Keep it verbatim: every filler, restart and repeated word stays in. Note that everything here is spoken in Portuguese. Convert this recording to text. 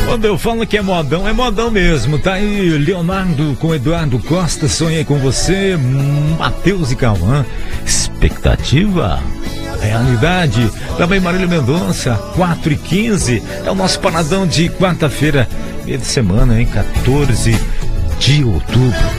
Quando eu falo que é modão, é modão mesmo. Tá aí Leonardo com Eduardo Costa, Sonhei com Você, Matheus e Cauã, Expectativa, Realidade. Também Marília Mendonça, quatro e quinze. É o nosso paradão de quarta-feira, meio de semana, hein? quatorze de outubro.